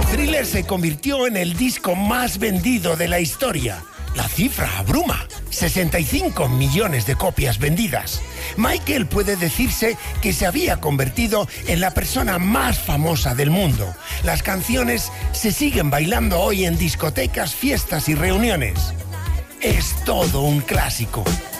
Thriller se convirtió en el disco más vendido de la historia. La cifra abruma, 65 millones de copias vendidas. Michael puede decirse que se había convertido en la persona más famosa del mundo. Las canciones se siguen bailando hoy en discotecas, fiestas y reuniones. Es todo un clásico.